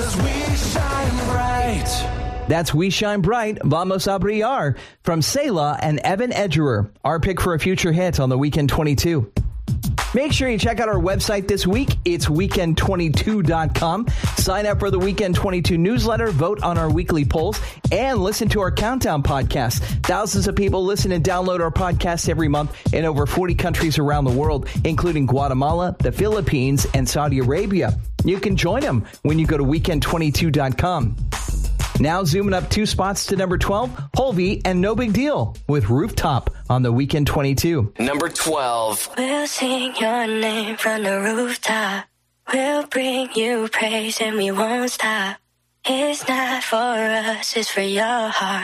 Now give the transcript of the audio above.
'Cause we shine bright. That's We Shine Bright, Vamos a Brillar, from Selah and Evan Edgerer, our pick for a future hit on the Weekend 22. Make sure you check out our website this week. It's weekend22.com. Sign up for the Weekend 22 newsletter, vote on our weekly polls, and listen to our Countdown podcast. Thousands of people listen and download our podcast every month in over 40 countries around the world, including Guatemala, the Philippines, and Saudi Arabia. You can join them when you go to weekend22.com. Now zooming up 2 spots to number 12, Holvey and No Big Deal with Rooftop on the Weekend 22. Number 12. We'll sing your name from the rooftop. We'll bring you praise and we won't stop. It's not for us, it's for your heart.